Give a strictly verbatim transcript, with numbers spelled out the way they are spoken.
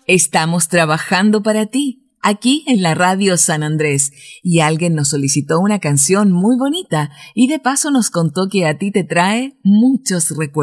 Estamos trabajando para ti, aquí en la Radio San Andrés, y alguien nos solicitó una canción muy bonita y de paso nos contó que a ti te trae muchos recuerdos.